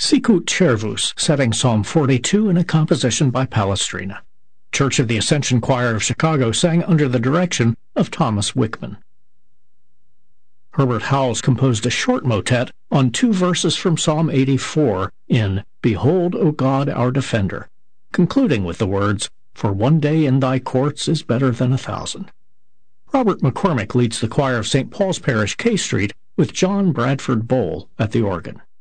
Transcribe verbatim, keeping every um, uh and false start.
Sicut Cervus, setting Psalm forty-two in a composition by Palestrina. Church of the Ascension Choir of Chicago sang under the direction of Thomas Wickman. Herbert Howells composed a short motet on two verses from Psalm eighty-four in Behold, O God, our Defender, concluding with the words, For one day in thy courts is better than a thousand. Robert McCormick leads the choir of Saint Paul's Parish, K Street, with John Bradford Bowl at the organ.